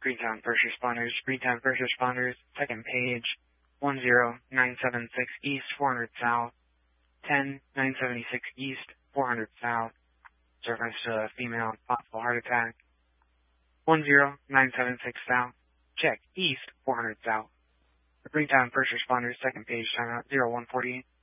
Greentown First Responders, second page, 10976 East, 400 South, 10976 East, 400 South. Reference to a female possible heart attack. 10976 South, check, East, 400 South. The Greentown First Responders, second page, timeout 0148.